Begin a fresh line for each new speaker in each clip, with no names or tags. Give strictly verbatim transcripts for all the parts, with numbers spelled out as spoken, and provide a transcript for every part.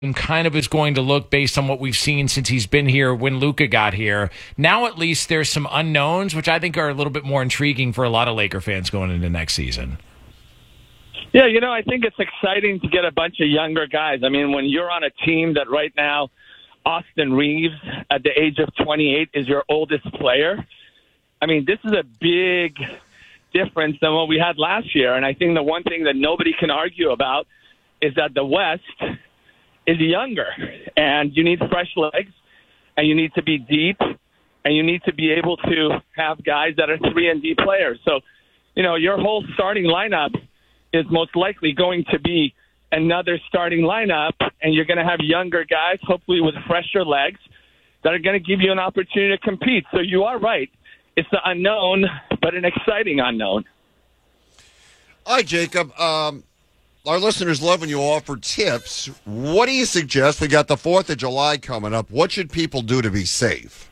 kind of is going to look based on what we've seen since he's been here when Luka got here. Now at least there's some unknowns, which I think are a little bit more intriguing for a lot of Laker fans going into next season.
Yeah, you know, I think it's exciting to get a bunch of younger guys. I mean, when you're on a team that right now, Austin Reeves, at the age of twenty-eight, is your oldest player, I mean, this is a big difference than what we had last year. And I think the one thing that nobody can argue about is that the West is younger, and you need fresh legs, and you need to be deep, and you need to be able to have guys that are three and D players. So, you know, your whole starting lineup is most likely going to be another starting lineup, and you're going to have younger guys, hopefully with fresher legs, that are going to give you an opportunity to compete. So you are right. It's the unknown, but an exciting unknown.
All right, Jacob. Um, our listeners love when you offer tips. What do you suggest? We got the fourth of July coming up. What should people do to be safe?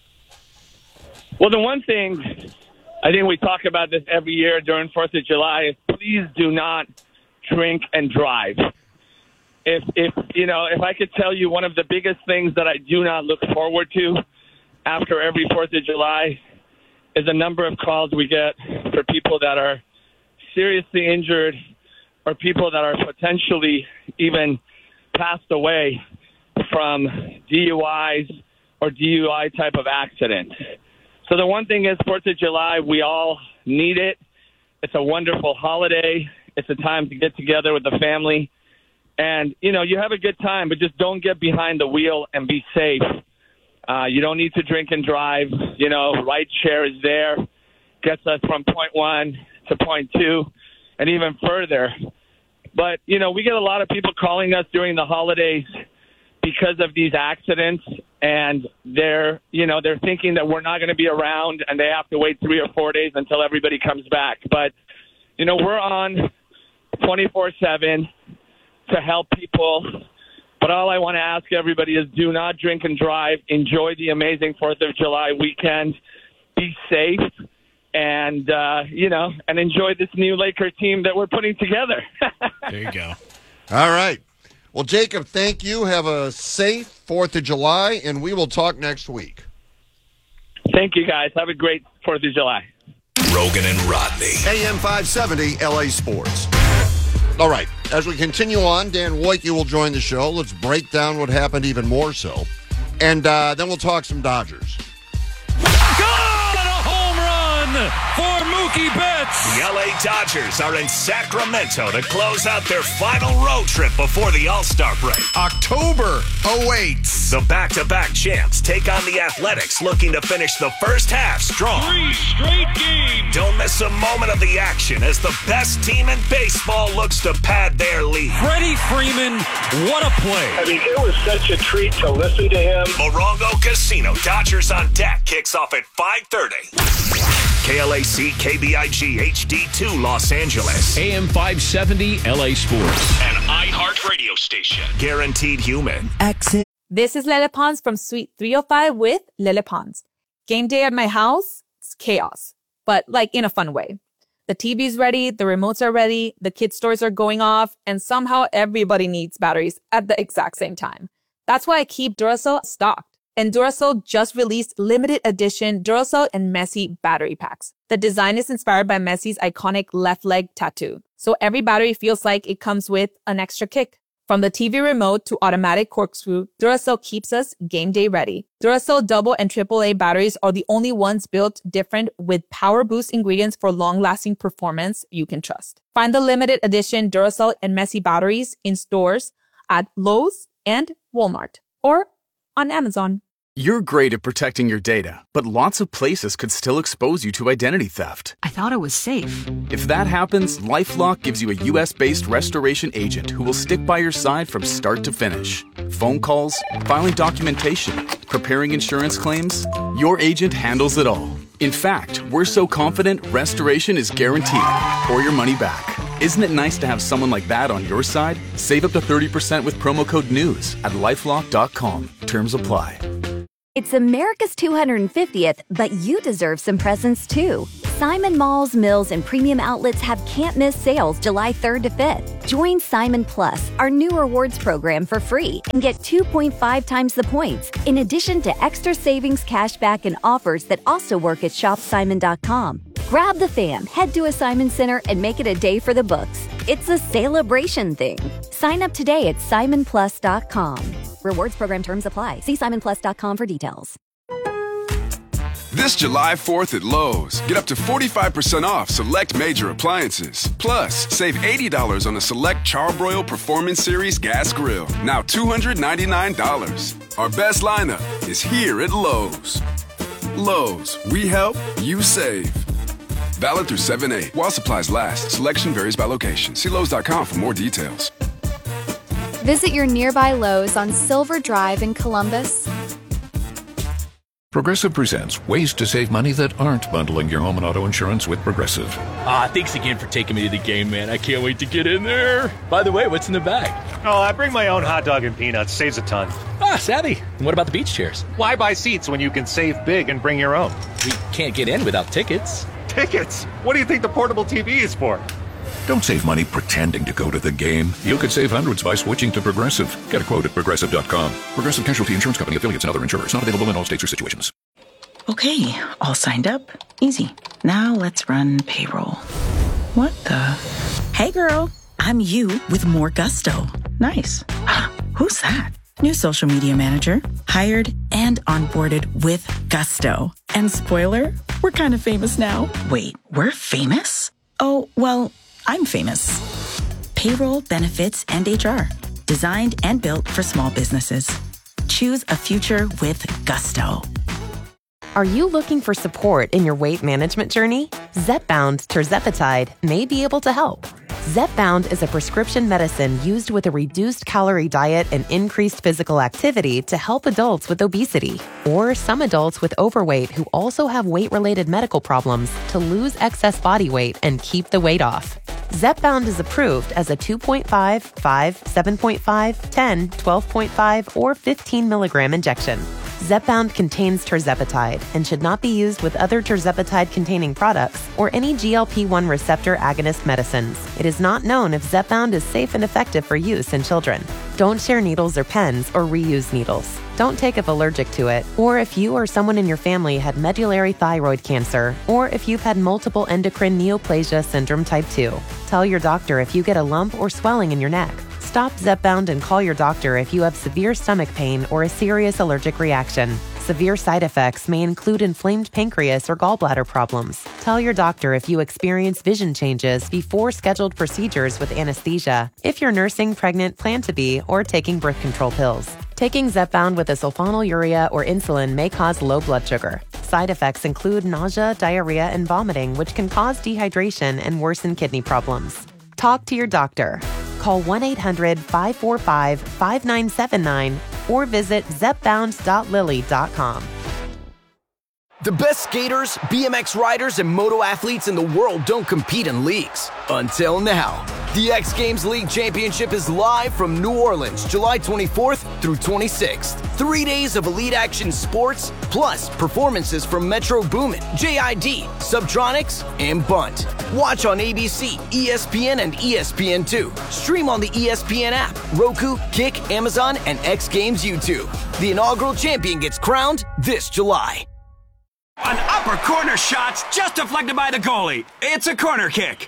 Well, the one thing, I think we talk about this every year during fourth of July, is please do not drink and drive. If, if you know, if I could tell you one of the biggest things that I do not look forward to after every fourth of July is a number of calls we get for people that are seriously injured or people that are potentially even passed away from D U Is or D U I type of accidents. So the one thing is, fourth of July, we all need it. It's a wonderful holiday. It's a time to get together with the family. And, you know, you have a good time, but just don't get behind the wheel and be safe. Uh, you don't need to drink and drive. You know, ride share is there. Gets us from point one to point two and even further. But, you know, we get a lot of people calling us during the holidays because of these accidents, and they're, you know, they're thinking that we're not going to be around and they have to wait three or four days until everybody comes back. But, you know, we're on twenty-four seven to help people. But all I want to ask everybody is do not drink and drive. Enjoy the amazing fourth of July weekend. Be safe. And, uh, you know, and enjoy this new Laker team that we're putting together.
There you go.
All right. Well, Jacob, thank you. Have a safe fourth of July, and we will talk next week.
Thank you, guys. Have a great fourth of July.
Rogan and Rodney.
A M five seventy, L A Sports. All right. As we continue on, Dan Wojcicki will join the show. Let's break down what happened even more so. And uh, then we'll talk some Dodgers.
For Mookie Betts. The L A Dodgers are in Sacramento to close out their final road trip before the All-Star break.
October awaits.
The back-to-back champs take on the Athletics, looking to finish the first half strong.
Three straight games.
Don't miss a moment of the action as the best team in baseball looks to pad their lead.
Freddie Freeman, what a play.
I mean, it was such a treat to listen to him.
Morongo Casino, Dodgers on deck, kicks off at five thirty. K L A C K B I G H D two Los Angeles.
A M five seventy L A Sports.
An iHeart radio station. Guaranteed human.
Exit. This is Lele Pons from Suite three oh five with Lele Pons. Game day at my house, it's chaos, but like in a fun way. The T V's ready, the remotes are ready, the kids' toys are going off, and somehow everybody needs batteries at the exact same time. That's why I keep Duracell stocked. And Duracell just released limited edition Duracell and Messi battery packs. The design is inspired by Messi's iconic left leg tattoo. So every battery feels like it comes with an extra kick. From the T V remote to automatic corkscrew, Duracell keeps us game day ready. Duracell double and triple A batteries are the only ones built different with power boost ingredients for long-lasting performance you can trust. Find the limited edition Duracell and Messi batteries in stores at Lowe's and Walmart or on Amazon.
You're great at protecting your data, but lots of places could still expose you to identity theft.
I thought it was safe.
If that happens, LifeLock gives you a U S-based restoration agent who will stick by your side from start to finish. Phone calls, filing documentation, preparing insurance claims, your agent handles it all. In fact, we're so confident restoration is guaranteed or your money back. Isn't it nice to have someone like that on your side? Save up to thirty percent with promo code NEWS at LifeLock dot com. Terms apply.
It's America's two hundred fiftieth, but you deserve some presents too. Simon Malls, Mills, and Premium Outlets have can't-miss sales July third to fifth. Join Simon Plus, our new rewards program, for free and get two point five times the points, in addition to extra savings, cashback, and offers that also work at shop simon dot com. Grab the fam, head to a Simon Center, and make it a day for the books. It's a celebration thing. Sign up today at simon plus dot com. Rewards program terms apply. See simon plus dot com for details.
This July fourth at Lowe's, get up to forty-five percent off select major appliances. Plus, save eighty dollars on a select Charbroil Performance Series gas grill, now two hundred ninety-nine dollars. Our best lineup is here at Lowe's. Lowe's, we help, you save. Valid through seven eight. While supplies last, selection varies by location. See Lowe's dot com for more details.
Visit your nearby Lowe's on Silver Drive in Columbus.
Progressive presents ways to save money that aren't bundling your home and auto insurance with Progressive.
Ah, thanks again for taking me to the game, man. I can't wait to get in there. By the way, what's in the bag?
Oh, I bring my own hot dog and peanuts. Saves a ton.
Ah, savvy. And what about the beach chairs?
Why buy seats when you can save big and bring your own?
We can't get in without tickets.
Tickets? What do you think the portable T V is for?
Don't save money pretending to go to the game. You could save hundreds by switching to Progressive. Get a quote at progressive dot com. Progressive Casualty Insurance Company, affiliates, and other insurers. Not available in all states or situations.
Okay, all signed up. Easy. Now let's run payroll. What the? Hey girl, I'm you with more gusto. Nice. Who's that? New social media manager. Hired and onboarded with gusto. And spoiler, we're kind of famous now. Wait, we're famous? Oh, well, I'm famous. Payroll, benefits, and H R. Designed and built for small businesses. Choose a future with gusto.
Are you looking for support in your weight management journey? Zepbound tirzepatide may be able to help. Zepbound is a prescription medicine used with a reduced calorie diet and increased physical activity to help adults with obesity, or some adults with overweight who also have weight-related medical problems to lose excess body weight and keep the weight off. Zepbound is approved as a two point five, five, seven point five, ten, twelve point five, or fifteen milligram injection. Zepbound contains tirzepatide and should not be used with other tirzepatide-containing products or any G L P one receptor agonist medicines. It is not known if Zepbound is safe and effective for use in children. Don't share needles or pens or reuse needles. Don't take if allergic to it, or if you or someone in your family had medullary thyroid cancer, or if you've had multiple endocrine neoplasia syndrome type two. Tell your doctor if you get a lump or swelling in your neck. Stop Zepbound and call your doctor if you have severe stomach pain or a serious allergic reaction. Severe side effects may include inflamed pancreas or gallbladder problems. Tell your doctor if you experience vision changes before scheduled procedures with anesthesia, if you're nursing, pregnant, plan to be, or taking birth control pills. Taking Zepbound with a sulfonylurea or insulin may cause low blood sugar. Side effects include nausea, diarrhea, and vomiting, which can cause dehydration and worsen kidney problems. Talk to your doctor. Call one eight hundred, five four five, five nine seven nine or visit zepbound dot lilly dot com.
The best skaters, B M X riders, and moto athletes in the world don't compete in leagues. Until now. The X Games League Championship is live from New Orleans, July twenty-fourth through twenty-sixth. Three days of elite action sports, plus performances from Metro Boomin, J I D, Subtronics, and Bunt. Watch on A B C, E S P N, and E S P N two. Stream on the E S P N app, Roku, Kick, Amazon, and X Games YouTube. The inaugural champion gets crowned this July.
An upper corner shot's just deflected by the goalie. It's a corner kick.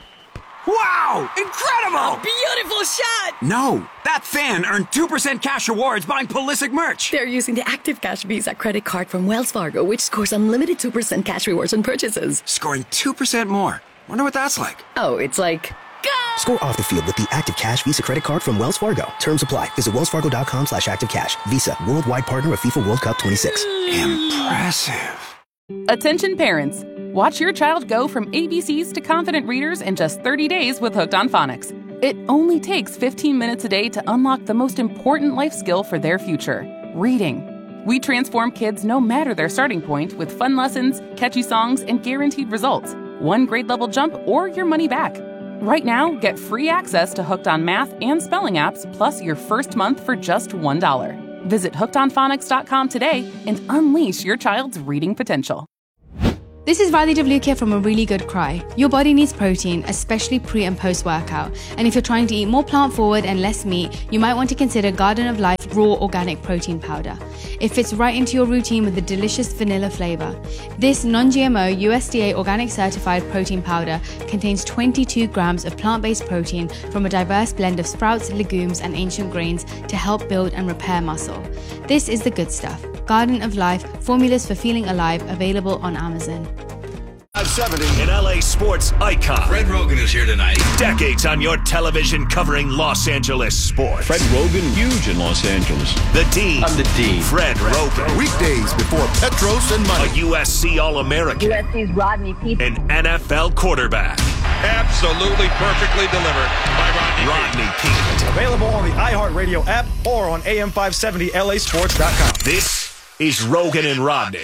Wow! Incredible!
A beautiful shot!
No, that fan earned two percent cash rewards buying Pulisic merch.
They're using the Active Cash Visa credit card from Wells Fargo, which scores unlimited two percent cash rewards on purchases.
Scoring two percent more. Wonder what that's like.
Oh, it's like... Go!
Score off the field with the Active Cash Visa credit card from Wells Fargo. Terms apply. Visit wellsfargo.com slash activecash. Visa, worldwide partner of FIFA World Cup twenty-six.
Impressive.
Attention parents. Watch your child go from A B Cs to confident readers in just thirty days with Hooked on Phonics. It only takes fifteen minutes a day to unlock the most important life skill for their future, reading. We transform kids no matter their starting point with fun lessons, catchy songs, and guaranteed results. One grade level jump or your money back. Right now, get free access to Hooked on Math and Spelling apps, plus your first month for just one dollar. Visit hooked on phonics dot com today and unleash your child's reading potential.
This is Radhi Devlukia from A Really Good Cry. Your body needs protein, especially pre and post workout. And if you're trying to eat more plant forward and less meat, you might want to consider Garden of Life Raw Organic Protein Powder. It fits right into your routine with a delicious vanilla flavor. This non-G M O U S D A organic certified protein powder contains twenty-two grams of plant-based protein from a diverse blend of sprouts, legumes, and ancient grains to help build and repair muscle. This is the good stuff. Garden of Life, formulas for feeling alive, available on Amazon.
five seventy, an L A sports icon.
Fred Rogan is here tonight.
Decades on your television covering Los Angeles sports.
Fred Rogan, huge in Los Angeles.
The Dean.
I'm the Dean.
Fred Rogan.
Weekdays before Petros and Money.
A U S C All-American.
U S C's Rodney Peete.
An N F L quarterback.
Absolutely perfectly delivered by Rodney,
Rodney Peete.
Available on the iHeartRadio app or on A M five seventy L A sports dot com.
This is Rogan and Rodney.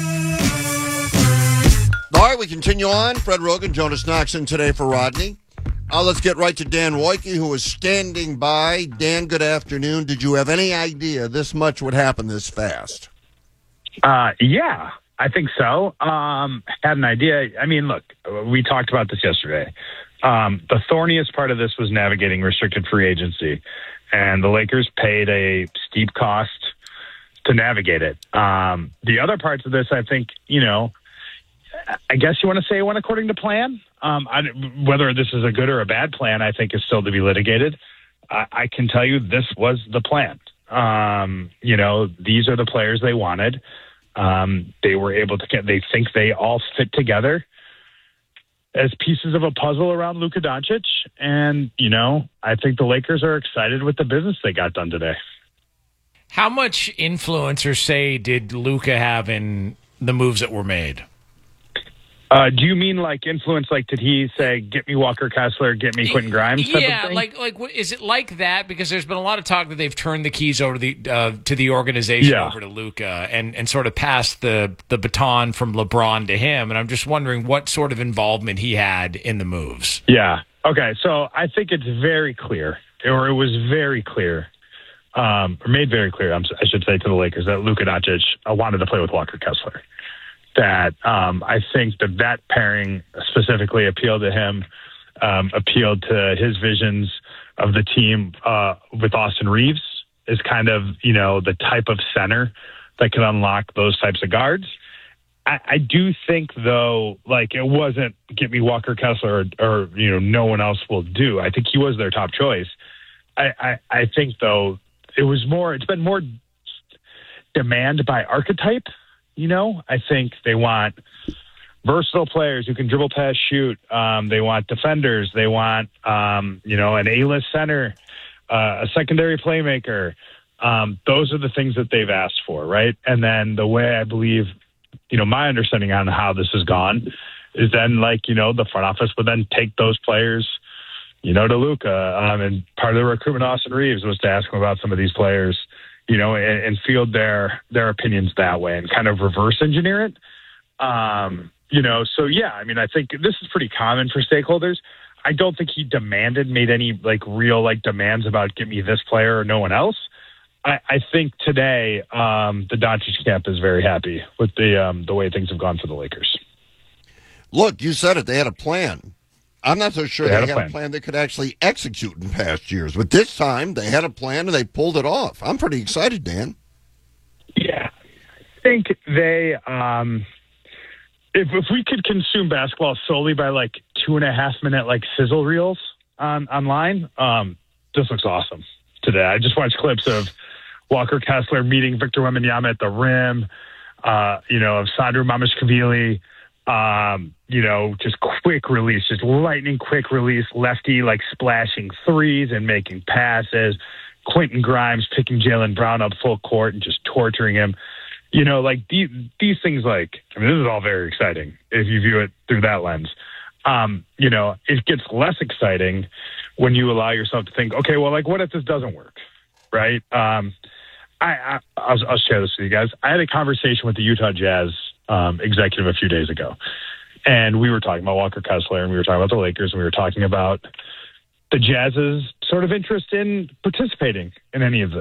All right, we continue on. Fred Rogan, Jonas Knox in today for Rodney. Uh, let's get right to Dan Wojcicki, who is standing by. Dan, good afternoon. Did you have any idea this much would happen this fast?
Uh, yeah, I think so. Um, had an idea. I mean, look, we talked about this yesterday. Um, the thorniest part of this was navigating restricted free agency, and the Lakers paid a steep cost to navigate it. Um, the other parts of this, I think, you know, I guess you want to say it went according to plan. Um, I, whether this is a good or a bad plan, I think is still to be litigated. I, I can tell you this was the plan. Um, you know, these are the players they wanted. Um, they were able to get, they think they all fit together as pieces of a puzzle around Luka Doncic. And, you know, I think the Lakers are excited with the business they got done today.
How much influence or say did Luka have in the moves that were made?
Uh, do you mean like influence? Like, did he say, "Get me Walker Kessler, get me Quentin Grimes"? Type
Yeah,
of thing?
like like what, is it like that? Because there's been a lot of talk that they've turned the keys over to the uh, to the organization
Yeah.
over to Luka and and sort of passed the the baton from LeBron to him. And I'm just wondering what sort of involvement he had in the moves.
Yeah. Okay. So I think it's very clear, or it was very clear, um, or made very clear, I'm, I should say, to the Lakers that Luka Doncic uh, wanted to play with Walker Kessler. That um, I think that that pairing specifically appealed to him, um, appealed to his visions of the team uh, with Austin Reeves is kind of, you know, the type of center that can unlock those types of guards. I, I do think, though, like it wasn't get me Walker Kessler or, or, you know, no one else will do. I think he was their top choice. I, I, I think, though, it was more, it's been more demand by archetype. You know, I think they want versatile players who can dribble, pass, shoot. Um, they want defenders. They want, um, you know, an A-list center, uh, a secondary playmaker. Um, those are the things that they've asked for, right? And then the way I believe, you know, my understanding on how this has gone is then, like, you know, the front office would then take those players, you know, to Luka. Um, and part of the recruitment of Austin Reeves was to ask him about some of these players, you know, and, and field their their opinions that way and kind of reverse engineer it. Um, you know, so, yeah, I mean, I think this is pretty common for stakeholders. I don't think he demanded, made any, like, real, like, demands about give me this player or no one else. I, I think today um, the Doncic camp is very happy with the um, the way things have gone for the Lakers.
Look, you said it. They had a plan. I'm not so sure
They
they,
had
had,
a
a
plan.
plan they could actually execute in past years. But this time, they had a plan, and they pulled it off. I'm pretty excited, Dan.
Yeah. I think they, um, if, if we could consume basketball solely by, like, two and a half minute, like, sizzle reels on online, um, this looks awesome today. I just watched clips of Walker Kessler meeting Victor Wembanyama at the rim, uh, you know, of Sandro Mamishkavili, um, you know, just quick release, just lightning quick release, lefty, like splashing threes and making passes. Quentin Grimes picking Jaylen Brown up full court and just torturing him. You know, like these, these things, like, I mean, this is all very exciting if you view it through that lens. Um, you know, it gets less exciting when you allow yourself to think, okay, well, like, what if this doesn't work? Right? Um, I, I, I'll, I'll share this with you guys. I had a conversation with the Utah Jazz um, executive a few days ago, and we were talking about Walker Kessler, and we were talking about the Lakers, and we were talking about the Jazz's sort of interest in participating in any of this.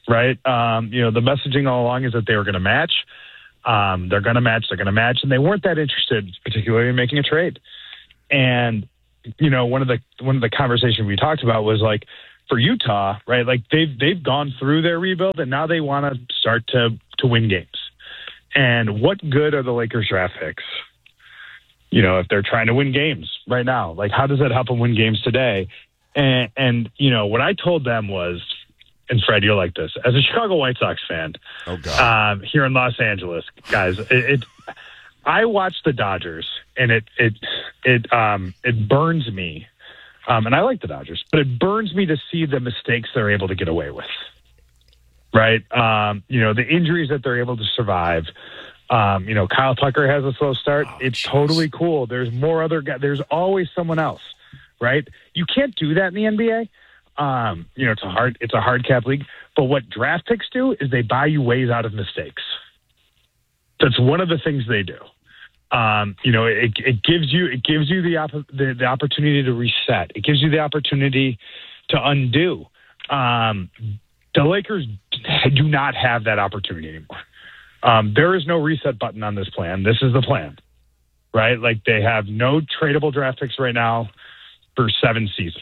right? Um, you know, the messaging all along is that they were going to match. Um, they're going to match. They're going to match, and they weren't that interested, particularly in making a trade. And you know, one of the one of the conversations we talked about was like for Utah, right? Like they've they've gone through their rebuild, and now they want to start to to win games. And what good are the Lakers draft picks? You know, if they're trying to win games right now, like how does that help them win games today? And and you know, what I told them was, and Fred, you're like this, as a Chicago White Sox fan,
oh God,
um, here in Los Angeles, guys, it, it I watch the Dodgers, and it it it um it burns me, um, and I like the Dodgers, but it burns me to see the mistakes they're able to get away with. Right, um, you know, the injuries that they're able to survive. Um, you know, Kyle Tucker has a slow start. Oh, it's geez. totally cool. There's more other guys. There's always someone else. Right, you can't do that in the N B A. Um, you know, it's a hard it's a hard cap league. But what draft picks do is they buy you ways out of mistakes. That's one of the things they do. Um, you know, it, it gives you it gives you the, op- the the opportunity to reset. It gives you the opportunity to undo. Um, the Lakers do not have that opportunity anymore. Um, there is no reset button on this plan. This is the plan, right? Like they have no tradable draft picks right now for seven seasons.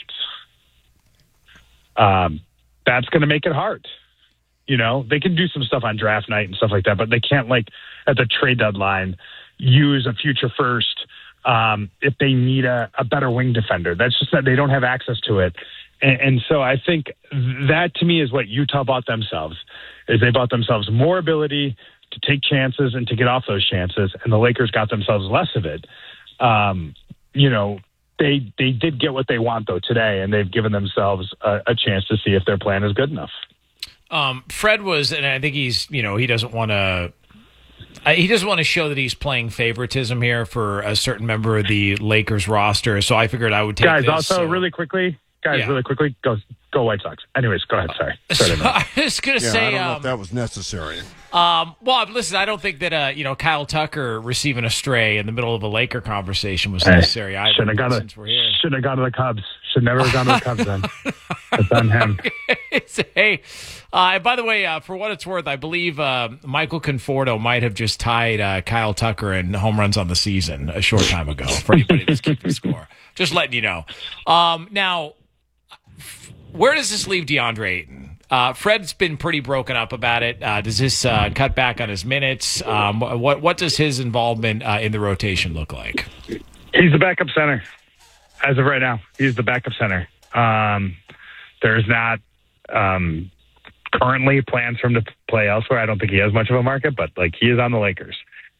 Um, that's going to make it hard. You know, they can do some stuff on draft night and stuff like that, but they can't, like, at the trade deadline, use a future first um, if they need a, a better wing defender. That's just that they don't have access to it. And, and so I think that, to me, is what Utah bought themselves, is they bought themselves more ability to take chances and to get off those chances, and the Lakers got themselves less of it. Um, you know, they they did get what they want, though, today, and they've given themselves a, a chance to see if their plan is good enough.
Um, Fred was, and I think he's, you know, he doesn't want to, he doesn't want to show that he's playing favoritism here for a certain member of the Lakers roster. So I figured I would take
guys.
this,
Also,
so.
really quickly, guys,
Yeah.
really quickly, go go White Sox. Anyways, go ahead. Sorry. Sorry
So I was going to
Yeah,
say,
I don't know
um,
if that was necessary.
Um, well, listen, I don't think that uh, you know, Kyle Tucker receiving a stray in the middle of a Laker conversation was necessary either.
Shouldn't have gone
since we're here.
to shouldn't have gone to the Cubs. Should never have gone to the Cubs then. It's on him.
Hey, uh, and by the way, uh, for what it's worth, I believe uh, Michael Conforto might have just tied uh, Kyle Tucker in home runs on the season a short time ago. For anybody that's keeping score, just letting you know. Um, now, where does this leave DeAndre Ayton? Uh, Fred's been pretty broken up about it. Uh, does this uh, cut back on his minutes? Um, what what does his involvement uh, in the rotation look like?
He's the backup center as of right now. He's the backup center. Um, there's not um, currently plans for him to play elsewhere. I don't think he has much of a market, but like he is on the Lakers.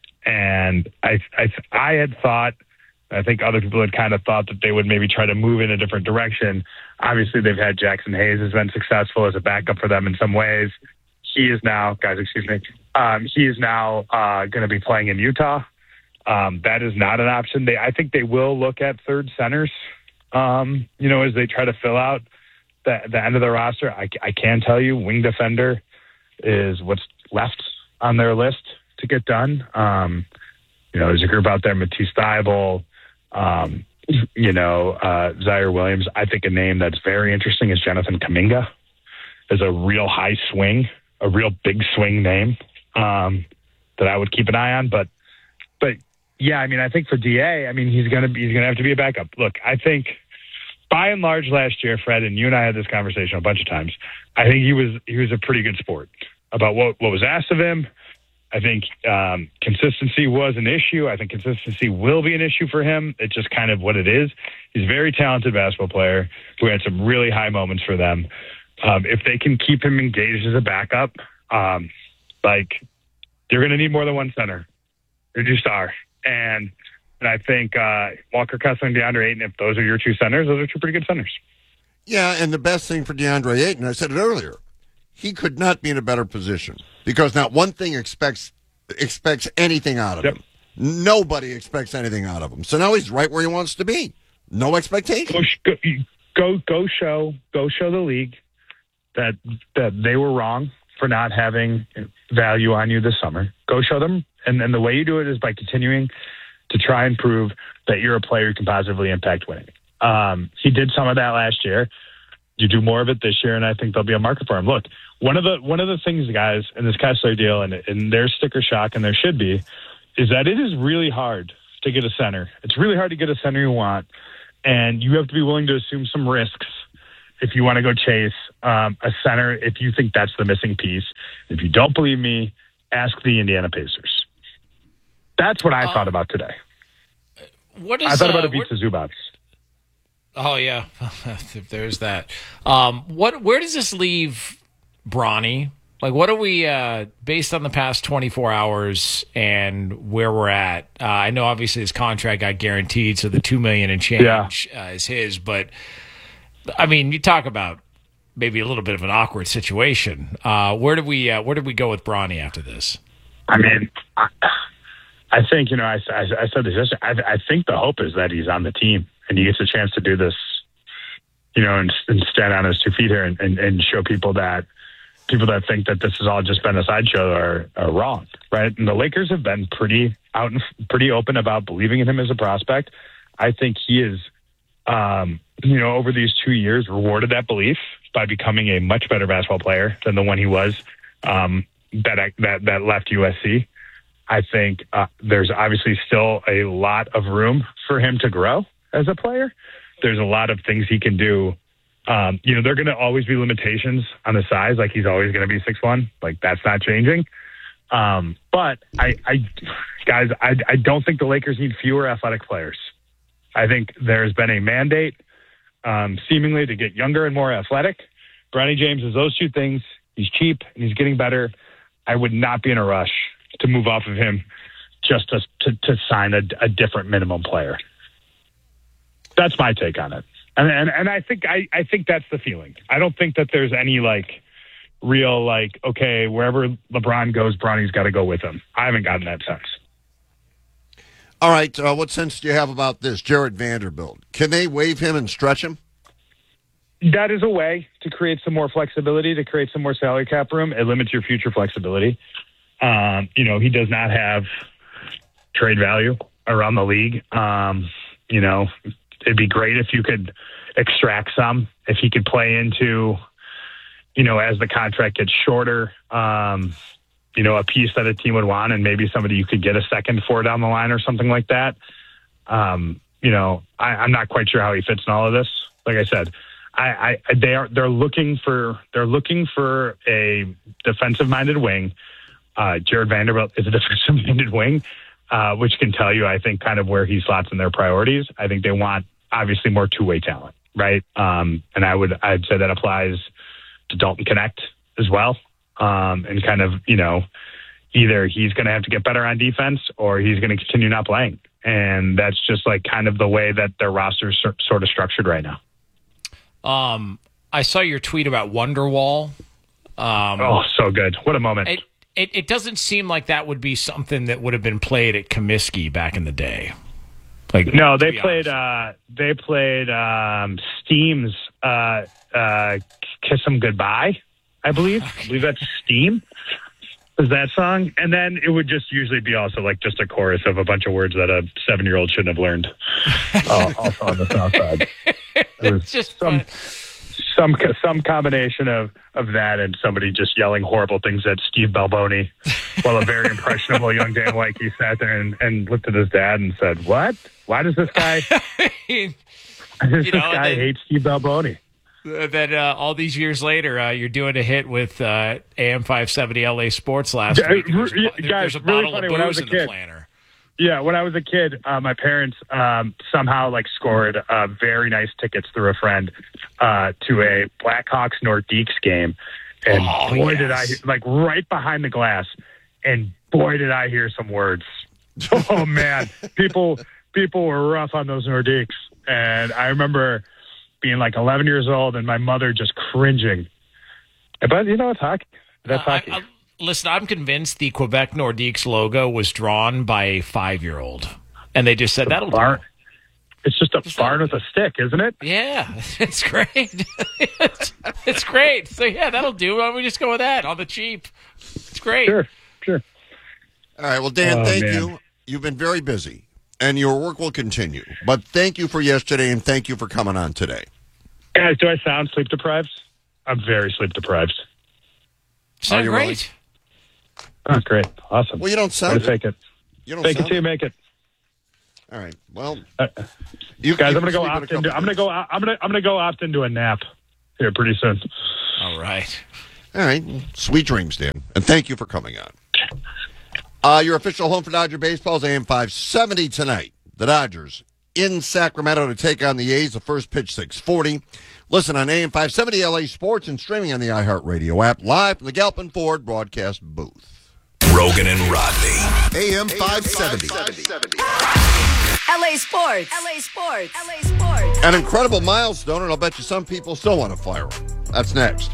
And I I, I had thought, I think other people had kind of thought that they would maybe try to move in a different direction. Obviously, they've had Jackson Hayes has been successful as a backup for them in some ways. He is now, guys, excuse me, um, he is now uh, going to be playing in Utah. Um, that is not an option. They, I think they will look at third centers, um, you know, as they try to fill out the, the end of the roster. I, I can tell you, wing defender is what's left on their list to get done. Um, you know, there's a group out there, Matisse Thybulle, um, you know, uh, Zaire Williams. I think a name that's very interesting is Jonathan Kuminga. Is a real high swing, a real big swing name um, that I would keep an eye on. But, but yeah, I mean, I think for D A, I mean, he's gonna be, he's gonna have to be a backup. Look, I think by and large last year, Fred, and you and I had this conversation a bunch of times. I think he was he was a pretty good sport about what what was asked of him. I think um, consistency was an issue. I think consistency will be an issue for him. It's just kind of what it is. He's a very talented basketball player who had some really high moments for them. Um, if they can keep him engaged as a backup, um, like you're going to need more than one center. They just are. And and I think uh, Walker Kessler and DeAndre Ayton, if those are your two centers, those are two pretty good centers.
Yeah, and the best thing for DeAndre Ayton, I said it earlier, he could not be in a better position because not one thing expects expects anything out of yep. him. Nobody expects anything out of him. So now he's right where he wants to be. No expectation.
Go go go show go show the league that that they were wrong for not having value on you this summer. Go show them, and then the way you do it is by continuing to try and prove that you're a player who can positively impact winning. Um, he did some of that last year. You do more of it this year, and I think there'll be a market for him. Look, one of the one of the things, guys, in this Kessler deal, and, and there's sticker shock, and there should be, is that it is really hard to get a center. It's really hard to get a center you want, and you have to be willing to assume some risks if you want to go chase um, a center, if you think that's the missing piece. If you don't believe me, ask the Indiana Pacers. That's what I uh, thought about today.
What is,
I thought about
uh,
Ivica Zubac.
Oh, yeah. There's that. Um, what? Where does this leave Bronny? Like, what are we, uh, based on the past twenty-four hours and where we're at? Uh, I know, obviously, his contract got guaranteed, so the two million dollars and change yeah. uh, is his. But, I mean, you talk about maybe a little bit of an awkward situation. Uh, where did we uh, where did we go with Bronny after this?
I mean, I, I think, you know, I, I, I said this yesterday. I, I think the hope is that he's on the team and he gets a chance to do this, you know, and, and stand on his two feet here and, and, and show people that people that think that this has all just been a sideshow are, are wrong, right? And the Lakers have been pretty out and pretty open about believing in him as a prospect. I think he is, um, you know, over these two years rewarded that belief by becoming a much better basketball player than the one he was um, that that that left U S C. I think uh, there's obviously still a lot of room for him to grow as a player. There's a lot of things he can do. Um, you know, there are going to always be limitations on the size. Like, he's always going to be six one. Like, that's not changing. Um, but I, I, guys, I, I don't think the Lakers need fewer athletic players. I think there's been a mandate, um, seemingly to get younger and more athletic. Bronny James is those two things. He's cheap and he's getting better. I would not be in a rush to move off of him just to to, to sign a, a different minimum player. That's my take on it. And, and and I think I, I think that's the feeling. I don't think that there's any like real like, okay, wherever LeBron goes, Bronny's got to go with him. I haven't gotten that sense.
All right, uh, what sense do you have about this, Jared Vanderbilt? Can they waive him and stretch him?
That is a way to create some more flexibility, to create some more salary cap room. It limits your future flexibility. Um, you know, he does not have trade value around the league. Um, you know, it'd be great if you could extract some, if he could play into, you know, as the contract gets shorter, um, you know, a piece that a team would want, and maybe somebody you could get a second for down the line or something like that. Um, you know, I, I'm not quite sure how he fits in all of this. Like I said, I, I they are they're looking for they're looking for a defensive minded wing. Uh, Jared Vanderbilt is a defensive minded wing, uh, which can tell you, I think, kind of where he slots in their priorities. I think they want obviously more two way talent, right? Um, and I would I'd say that applies to Dalton Connect as well. Um, and kind of, you know, either he's going to have to get better on defense or he's going to continue not playing. And that's just like kind of the way that their roster is sort of structured right now.
Um, I saw your tweet about Wonderwall. Um,
oh, so good. What a moment.
It, it, it doesn't seem like that would be something that would have been played at Comiskey back in the day. Like,
no, they played, uh, they played, um, Steam's, uh, uh, Kiss 'Em Goodbye. I believe. I believe that's Steam. Is that song? And then it would just usually be also like just a chorus of a bunch of words that a seven-year-old shouldn't have learned. uh, also on the south side. It was
just
some
fun.
some some combination of, of that and somebody just yelling horrible things at Steve Balboni while a very impressionable young Dan Leike sat there and, and looked at his dad and said, "What? Why does this guy? Why does this
know,
guy
then,
hate Steve Balboni?"
That uh, all these years later, uh, you're doing a hit with uh, A M five seventy L A Sports last
yeah,
week. There's,
yeah,
a, there,
guys,
there's a
really
bottle
funny.
of
When I
booze
was a
in
kid,
the planner.
Yeah, when I was a kid, uh, my parents um, somehow like scored uh, very nice tickets through a friend uh, to a Blackhawks Nordiques game, and
oh,
boy
yes.
did I like right behind the glass, and boy did I hear some words. Oh man, people people were rough on those Nordiques, and I remember being like eleven years old and my mother just cringing. But you know, it's hockey. That's
uh,
hockey.
I, I, listen, I'm convinced the Quebec Nordiques logo was drawn by a five-year-old, and they just said that'll
barn.
do.
It's just a just barn with a stick, isn't it?
Yeah, it's great. it's, it's great. So yeah, that'll do. Why don't we just go with that on the cheap? It's great.
Sure, sure.
All right. Well, Dan,
oh,
thank
man.
you. You've been very busy, and your work will continue. But thank you for yesterday, and thank you for coming on today.
Guys, do I sound sleep deprived? I'm very sleep deprived.
Sound
you
great?
really?
Oh, great. Awesome.
Well, you don't sound
Way to fake it.
You don't
Fake it
sound
till you make it.
All right. Well,
uh,
you
guys,
you
I'm gonna go
sleep in a
opt into.
couple
I'm gonna go. I'm gonna. I'm gonna go opt into a nap here pretty soon.
All right.
All right. Sweet dreams, Dan. And thank you for coming on. Uh, your official home for Dodger baseball is A M five seventy tonight. The Dodgers in Sacramento to take on the A's. The first pitch, six forty. Listen on A M five seventy L A Sports and streaming on the iHeartRadio app, live from the Galpin Ford broadcast booth.
Rogan and Rodney.
A M five seventy.
L A Sports. L A Sports. L A Sports.
An incredible milestone, and I'll bet you some people still want to fire him. That's next.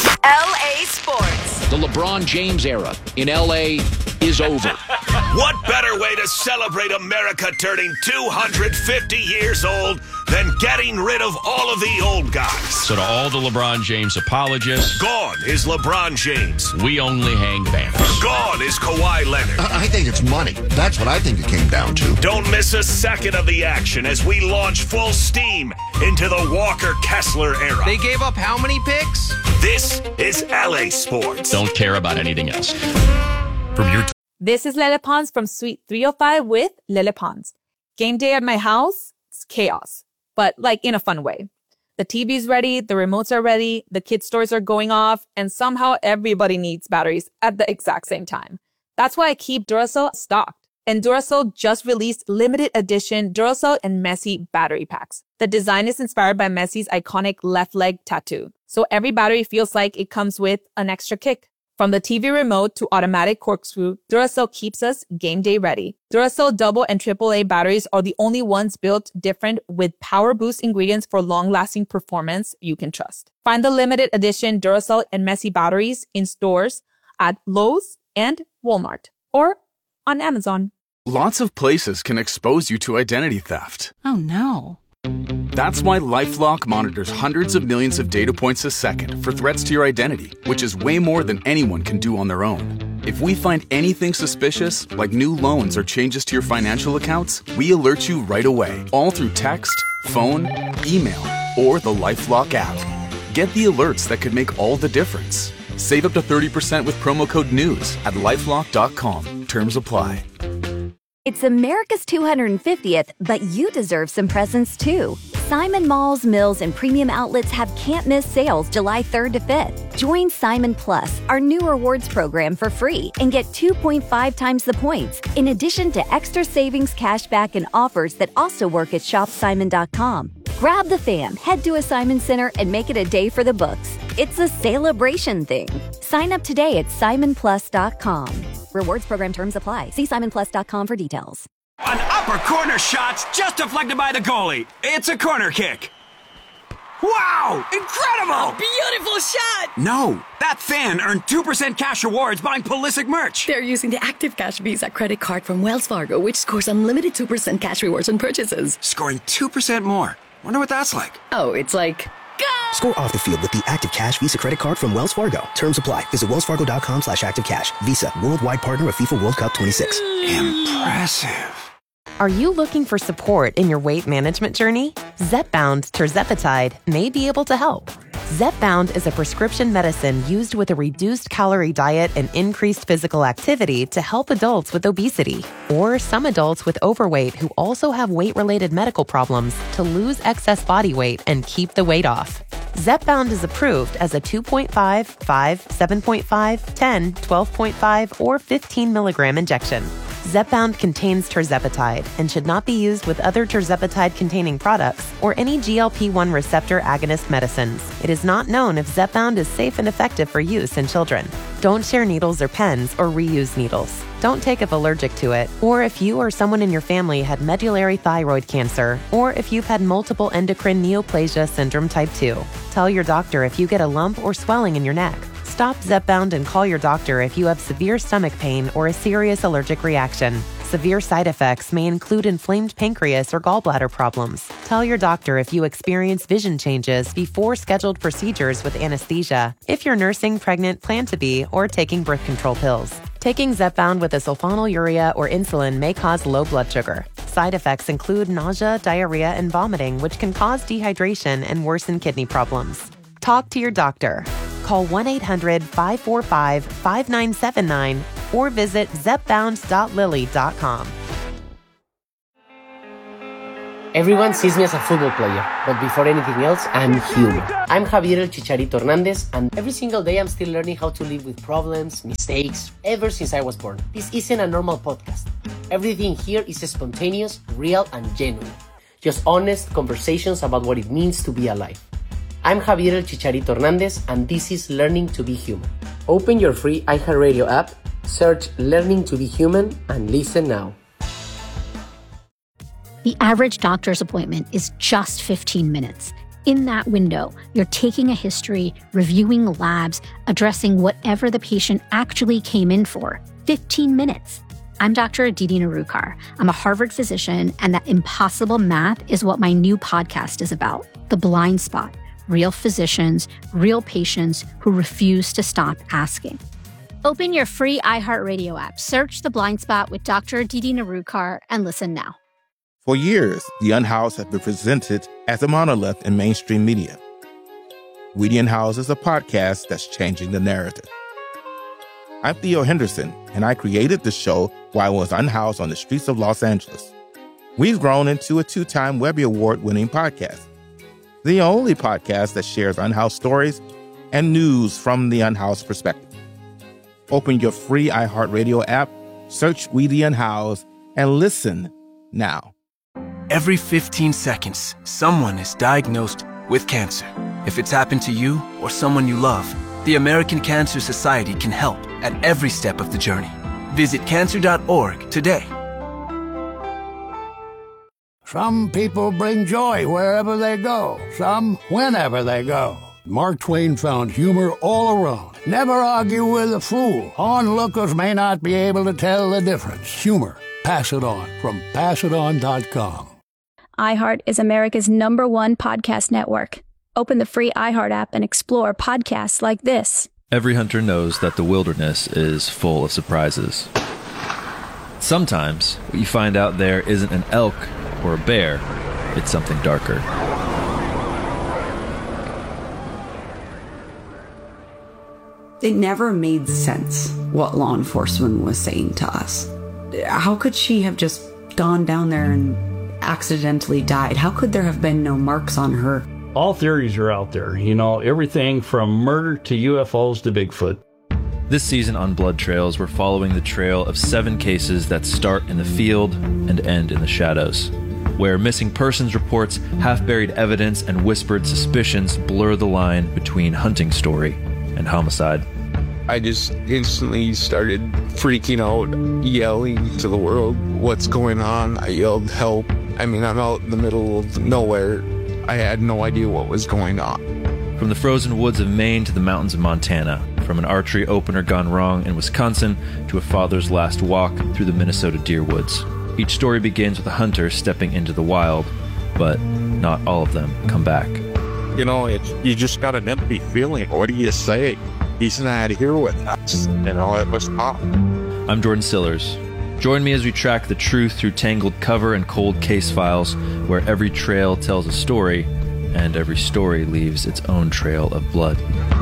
L A Sports.
The LeBron James era in L A is over.
What better way to celebrate America turning two hundred fifty years old than getting rid of all of the old guys?
So to all the LeBron James apologists,
gone is LeBron James.
We only hang banners.
Gone is Kawhi Leonard.
I think it's money. That's what I think it came down to.
Don't miss a second of the action as we launch full steam into the Walker Kessler era.
They gave up how many picks?
This is L A Sports.
Don't care about anything else.
From your
This is Lele Pons from Suite three oh five with Lele Pons. Game day at my house, it's chaos, but like in a fun way. The T V's ready, the remotes are ready, the kids' stores are going off, and somehow everybody needs batteries at the exact same time. That's why I keep Duracell stocked. And Duracell just released limited edition Duracell and Messi battery packs. The design is inspired by Messi's iconic left leg tattoo. So every battery feels like it comes with an extra kick. From the T V remote to automatic corkscrew, Duracell keeps us game day ready. Duracell double and triple A batteries are the only ones built different with power boost ingredients for long-lasting performance you can trust. Find the limited edition Duracell and Messi batteries in stores at Lowe's and Walmart or on Amazon.
Lots of places can expose you to identity theft.
Oh no.
That's why LifeLock monitors hundreds of millions of data points a second for threats to your identity, which is way more than anyone can do on their own. If we find anything suspicious, like new loans or changes to your financial accounts, we alert you right away, all through text, phone, email, or the LifeLock app. Get the alerts that could make all the difference. Save up to thirty percent with promo code NEWS at lifelock dot com. Terms apply.
It's America's two hundred fiftieth, but you deserve some presents too. Simon Malls, Mills, and Premium Outlets have can't-miss sales July third to fifth. Join Simon Plus, our new rewards program, for free and get two point five times the points, in addition to extra savings, cashback, and offers that also work at shop simon dot com. Grab the fam, head to a Simon Center, and make it a day for the books. It's a celebration thing. Sign up today at simon plus dot com. Rewards program terms apply. See simon plus dot com for details.
An upper corner shot's just deflected by the goalie. It's a corner kick. Wow! Incredible!
A beautiful shot!
No, that fan earned two percent cash rewards buying Pulisic merch.
They're using the Active Cash Visa credit card from Wells Fargo, which scores unlimited two percent cash rewards on purchases.
Scoring two percent more. Wonder what that's like.
Oh, it's like... Go!
Score off the field with the Active Cash Visa credit card from Wells Fargo. Terms apply. Visit wells fargo dot com slash active cash. Visa, worldwide partner of FIFA World Cup twenty-six.
Impressive.
Are you looking for support in your weight management journey? Zepbound tirzepatide may be able to help. Zepbound is a prescription medicine used with a reduced calorie diet and increased physical activity to help adults with obesity or some adults with overweight who also have weight-related medical problems to lose excess body weight and keep the weight off. Zepbound is approved as a two point five, five, seven point five, ten, twelve point five, or fifteen milligram injection. Zepbound contains tirzepatide and should not be used with other tirzepatide-containing products or any G L P one receptor agonist medicines. It is not known if Zepbound is safe and effective for use in children. Don't share needles or pens or reuse needles. Don't take if allergic to it, or if you or someone in your family had medullary thyroid cancer, or if you've had multiple endocrine neoplasia syndrome type two. Tell your doctor if you get a lump or swelling in your neck. Stop Zepbound and call your doctor if you have severe stomach pain or a serious allergic reaction. Severe side effects may include inflamed pancreas or gallbladder problems. Tell your doctor if you experience vision changes before scheduled procedures with anesthesia, if you're nursing, pregnant, plan to be, or taking birth control pills. Taking Zepbound with a sulfonylurea or insulin may cause low blood sugar. Side effects include nausea, diarrhea, and vomiting, which can cause dehydration and worsen kidney problems. Talk to your doctor. call one eight hundred five four five five nine seven nine or visit zep bound dot lilly dot com.
Everyone sees me as a football player, but before anything else, I'm human. I'm Javier El Chicharito Hernandez, and every single day I'm still learning how to live with problems, mistakes, ever since I was born. This isn't a normal podcast. Everything here is spontaneous, real, and genuine. Just honest conversations about what it means to be alive. I'm Javier El Chicharito Hernandez, and this is Learning to be Human. Open your free iHeartRadio app, search Learning to be Human, and listen now.
The average doctor's appointment is just fifteen minutes. In that window, you're taking a history, reviewing labs, addressing whatever the patient actually came in for. fifteen minutes. I'm Doctor Aditi Narukar. I'm a Harvard physician, and that impossible math is what my new podcast is about. The Blind Spot. Real physicians, real patients who refuse to stop asking. Open your free iHeartRadio app, search The Blind Spot with Doctor Aditi Narukar, and listen now.
For years, The Unhoused has been presented as a monolith in mainstream media. We the Unhoused is a podcast that's changing the narrative. I'm Theo Henderson, and I created the show while I was unhoused on the streets of Los Angeles. We've grown into a two-time Webby Award-winning podcast, the only podcast that shares unhoused stories and news from the unhoused perspective. Open your free iHeartRadio app, search We the Unhoused, and listen now.
Every fifteen seconds, someone is diagnosed with cancer. If it's happened to you or someone you love, the American Cancer Society can help at every step of the journey. Visit cancer dot org today.
Some people bring joy wherever they go, some whenever they go. Mark Twain found humor all around. Never argue with a fool. Onlookers may not be able to tell the difference. Humor. Pass it on from pass it on dot com.
iHeart is America's number one podcast network. Open the free iHeart app and explore podcasts like this.
Every hunter knows that the wilderness is full of surprises. Sometimes what you find out there isn't an elk or a bear, it's something darker.
It never made sense what law enforcement was saying to us. How could she have just gone down there and accidentally died? How could there have been no marks on her?
All theories are out there, you know, everything from murder to U F Os to Bigfoot.
This season on Blood Trails, we're following the trail of seven cases that start in the field and end in the shadows, where missing persons reports, half-buried evidence, and whispered suspicions blur the line between hunting story and homicide.
I just instantly started freaking out, yelling to the world, "What's going on?" I yelled, "Help." I mean, I'm out in the middle of nowhere. I had no idea what was going on.
From the frozen woods of Maine to the mountains of Montana, from an archery opener gone wrong in Wisconsin to a father's last walk through the Minnesota deer woods. Each story begins with a hunter stepping into the wild, but not all of them come back.
You know, it's, you just got an empty feeling. What do you say? He's not here with us. You know, it was tough.
I'm Jordan Sillers. Join me as we track the truth through tangled cover and cold case files, where every trail tells a story, and every story leaves its own trail of blood.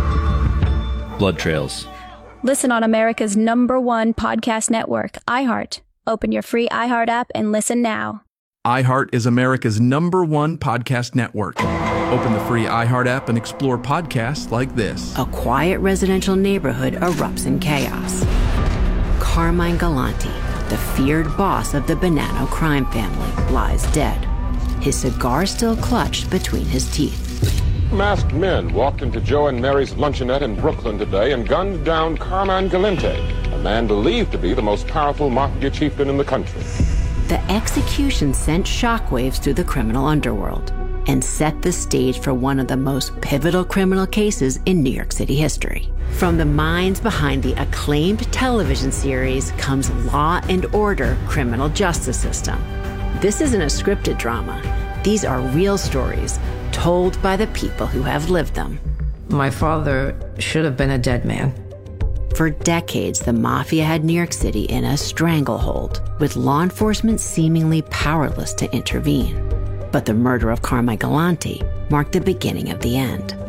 Blood Trails.
Listen on America's number one podcast network, iHeart. Open your free iHeart app and listen now.
iHeart is America's number one podcast network. Open the free iHeart app and explore podcasts like this.
A quiet residential neighborhood erupts in chaos. Carmine Galante, the feared boss of the Bonanno crime family, lies dead, his cigar still clutched between his teeth.
Masked men walked into Joe and Mary's luncheonette in Brooklyn today and gunned down Carmine Galante, a man believed to be the most powerful mafia chieftain in the country.
The execution sent shockwaves through the criminal underworld and set the stage for one of the most pivotal criminal cases in New York City history. From the minds behind the acclaimed television series comes Law and Order: Criminal Justice System. This isn't a scripted drama. These are real stories told by the people who have lived them.
My father should have been a dead man.
For decades, the mafia had New York City in a stranglehold, with law enforcement seemingly powerless to intervene. But the murder of Carmine Galante marked the beginning of the end.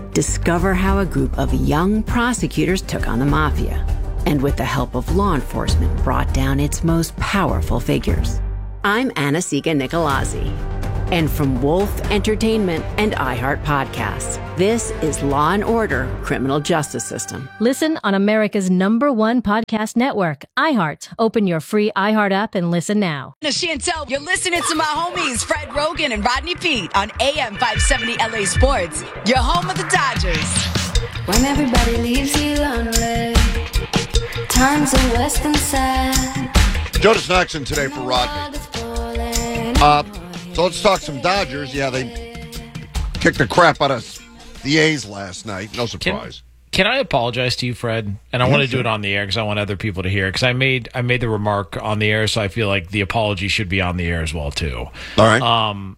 Discover how a group of young prosecutors took on the mafia, and with the help of law enforcement, brought down its most powerful figures. I'm Anna-Sigga Nicolazzi, and from Wolf Entertainment and iHeart Podcasts, this is Law and Order: Criminal Justice System.
Listen on America's number one podcast network, iHeart. Open your free iHeart app and listen now.
Now, Chantel, you're listening to my homies Fred Rogan and Rodney Peete on A M five seventy L A Sports, your home of the Dodgers.
When everybody leaves you lonely, times are worse than sad.
Jonas Knoxon today for Rodney. Uh, so let's talk some Dodgers. Yeah, they kicked the crap out of the A's last night. No surprise.
Can, can I apologize to you, Fred? And I
Yeah,
want to
sure.
do it on the air because I want other people to hear. Because I made I made the remark on the air, so I feel like the apology should be on the air as well too.
All right.
Um,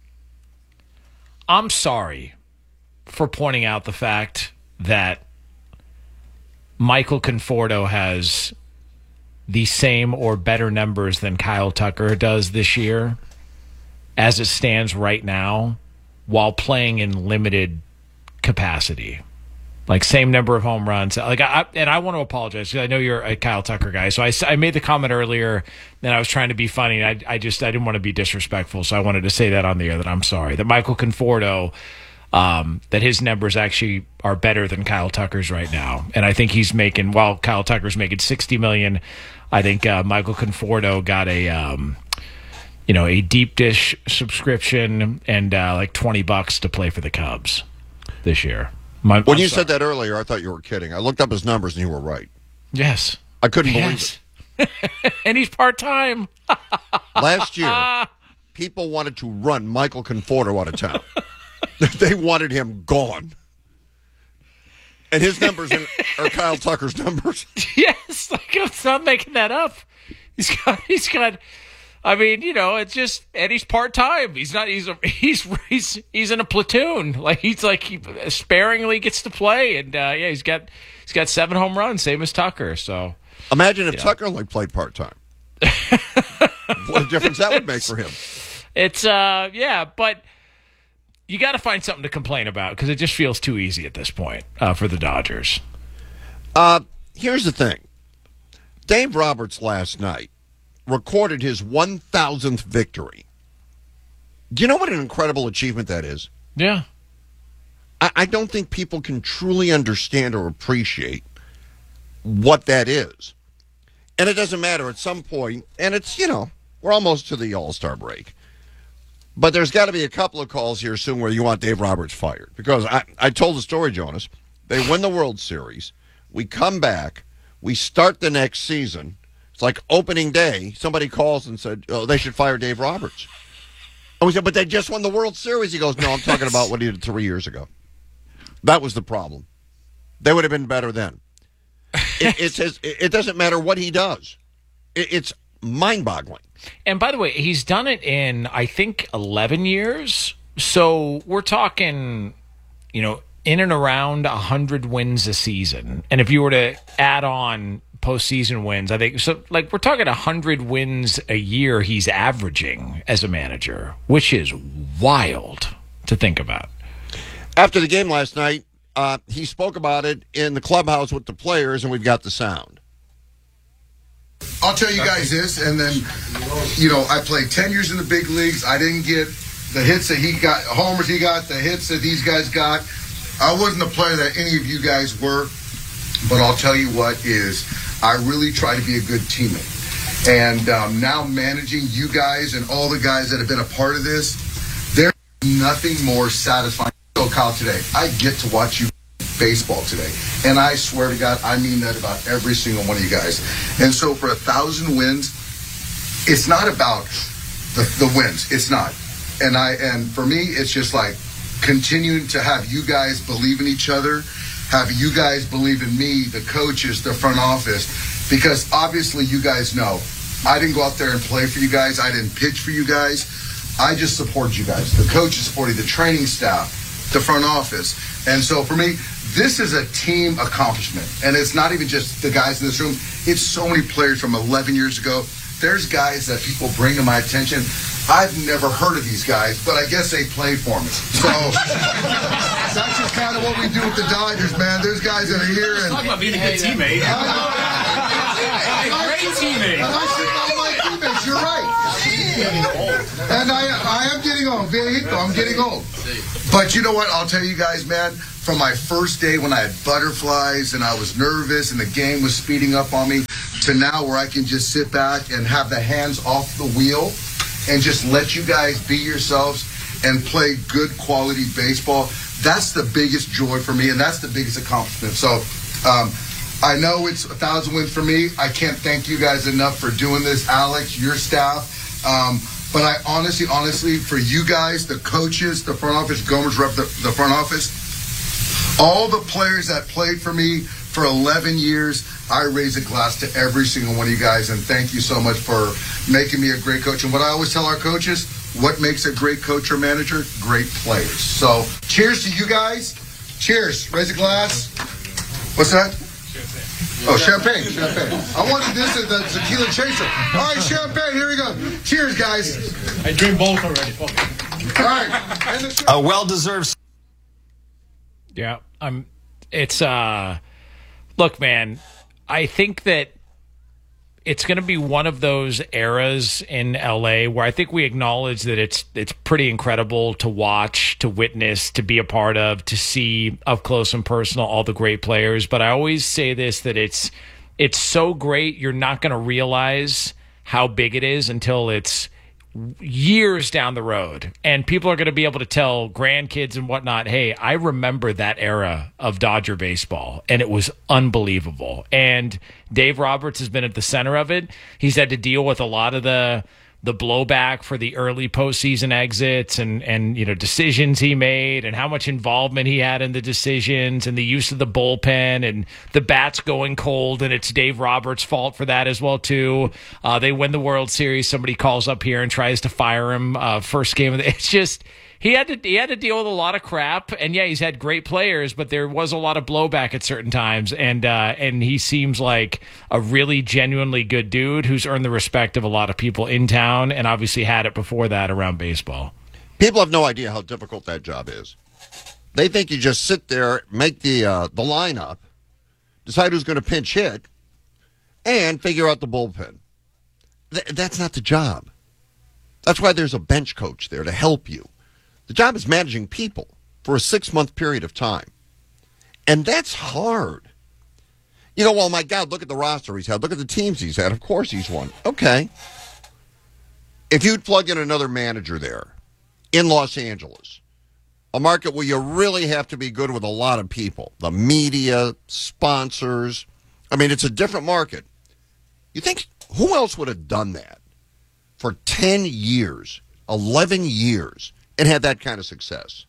I'm sorry for pointing out the fact that Michael Conforto has the same or better numbers than Kyle Tucker does this year, as it stands right now, while playing in limited capacity. Like, same number of home runs. Like, I, and I want to apologize because I know you're a Kyle Tucker guy. So I, I made the comment earlier, and I was trying to be funny. And I, I just I didn't want to be disrespectful, so I wanted to say that on the air, that I'm sorry. That Michael Conforto, um, that his numbers actually are better than Kyle Tucker's right now. And I think he's making, while Kyle Tucker's making sixty million dollars, I think uh, Michael Conforto got a, um, you know, a deep dish subscription and uh, like twenty bucks to play for the Cubs this year. My,
When
I'm
you
sorry.
said that earlier, I thought you were kidding. I looked up his numbers, and you were right.
Yes.
I couldn't
Yes.
believe it.
And he's part-time.
Last year, people wanted to run Michael Conforto out of town. They wanted him gone. And his numbers are Kyle Tucker's numbers.
Yes, like I'm not making that up. He's got, he's got. I mean, you know, it's just, and he's part time. He's not. He's a, he's he's he's in a platoon. Like he's like he sparingly gets to play, and uh, yeah, he's got he's got seven home runs, same as Tucker. So
Imagine if
Yeah.
Tucker only played part-time. What a difference that would make for him.
it's uh yeah, but you got to find something to complain about because it just feels too easy at this point uh, for the Dodgers.
Uh, here's the thing. Dave Roberts last night recorded his one thousandth victory. Do you know what an incredible achievement that is?
Yeah.
I, I don't think people can truly understand or appreciate what that is. And it doesn't matter at some point, and it's, you know, we're almost to the All-Star break. But there's got to be a couple of calls here soon where you want Dave Roberts fired. Because I, I told the story, Jonas. They win the World Series. We come back. We start the next season. It's like opening day. Somebody calls and said, oh, they should fire Dave Roberts. And we said, but they just won the World Series. He goes, no, I'm talking about what he did three years ago. That was the problem. They would have been better then. It, it says it doesn't matter what he does. It, it's mind-boggling.
And by the way, he's done it in, I think, eleven years. So we're talking, you know, in and around one hundred wins a season. And if you were to add on postseason wins, I think, so like we're talking one hundred wins a year he's averaging as a manager, which is wild to think about.
After the game last night, uh, he spoke about it in the clubhouse with the players, and we've got the sound.
I'll tell you guys this, and then, you know, I played ten years in the big leagues. I didn't get the hits that he got, homers he got, the hits that these guys got. I wasn't the player that any of you guys were, but I'll tell you what is, I really try to be a good teammate. And um, now managing you guys and all the guys that have been a part of this, there's nothing more satisfying. So, Kyle, today, I get to watch you baseball today. And I swear to God, I mean that about every single one of you guys. And so for a thousand wins, it's not about the, the wins. It's not. And I and for me, it's just like continuing to have you guys believe in each other, have you guys believe in me, the coaches, the front office, because obviously you guys know I didn't go out there and play for you guys. I didn't pitch for you guys. I just support you guys. The coaches supported the training staff, the front office. And so for me, this is a team accomplishment. And it's not even just the guys in this room. It's so many players from eleven years ago. There's guys that people bring to my attention. I've never heard of these guys, but I guess they play for me. So that's just kind of what we do with the Dodgers, man. There's guys that are here. And
talk about being a good teammate. Great teammate.
And I should know my teammates. You're right. And I, I am getting old. I'm getting old. But you know what? I'll tell you guys, man. From my first day when I had butterflies and I was nervous and the game was speeding up on me, to now where I can just sit back and have the hands off the wheel and just let you guys be yourselves and play good quality baseball. That's the biggest joy for me, and that's the biggest accomplishment. So um, I know it's a thousand wins for me. I can't thank you guys enough for doing this, Alex, your staff. Um, but I honestly, honestly, for you guys, the coaches, the front office, Gomer's rep the, the front office, all the players that played for me for eleven years, I raise a glass to every single one of you guys, and thank you so much for making me a great coach. And what I always tell our coaches, what makes a great coach or manager? Great players. So cheers to you guys. Cheers. Raise a glass. What's that? Champagne. Oh, champagne. Champagne. I wanted this as the tequila chaser. All right, champagne. Here we go. Cheers, guys.
I drink both already.
All right. End the show.
A well-deserved...
Yeah, I'm. It's uh, look, man. I think that it's going to be one of those eras in L A where I think we acknowledge that it's it's pretty incredible to watch, to witness, to be a part of, to see up close and personal all the great players. But I always say this, that it's it's so great you're not going to realize how big it is until it's years down the road, and people are going to be able to tell grandkids and whatnot, hey, I remember that era of Dodger baseball, and it was unbelievable. And Dave Roberts has been at the center of it. He's had to deal with a lot of the the blowback for the early postseason exits and, and you know decisions he made and how much involvement he had in the decisions and the use of the bullpen and the bats going cold, and it's Dave Roberts' fault for that as well too. Uh, they win the World Series, somebody calls up here and tries to fire him uh, first game of the. It's just he had to he had to deal with a lot of crap, and yeah, he's had great players, but there was a lot of blowback at certain times, and uh, and he seems like a really genuinely good dude who's earned the respect of a lot of people in town, and obviously had it before that around baseball.
People have no idea how difficult that job is. They think you just sit there, make the uh, the lineup, decide who's going to pinch hit, and figure out the bullpen. Th- that's not the job. That's why there's a bench coach there to help you. The job is managing people for a six-month period of time. And that's hard. You know, well, my God, look at the roster he's had. Look at the teams he's had. Of course he's won. Okay. If you'd plug in another manager there in Los Angeles, a market where you really have to be good with a lot of people, the media, sponsors. I mean, it's a different market. You think, who else would have done that for ten years, eleven years, and had that kind of success?